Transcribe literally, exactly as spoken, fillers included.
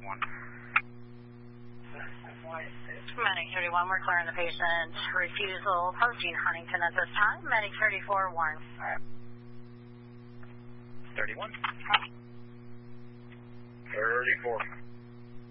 thirty-one. Medic thirty-one, we're clearing the patient. Refusal, posting Huntington at this time. Medic thirty-four, warn. thirty-one. thirty-four.